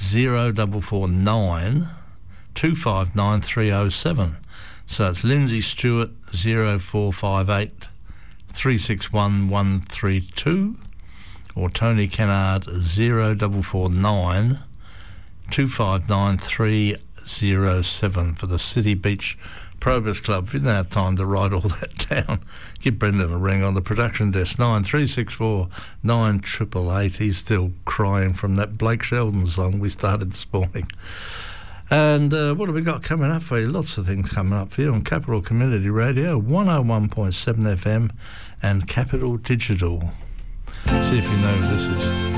0449 259 307. So it's Lindsay Stewart 0458 361 132 or Tony Kennard 0449 259 307 for the City Beach Probus Club. If you don't have time to write all that down, give Brendan a ring on the production desk, 9364 9888. He's still crying from that Blake Sheldon song we started this morning. And what have we got coming up for you? Lots of things coming up for you on Capital Community Radio, 101.7 FM and Capital Digital. See if you know who this is.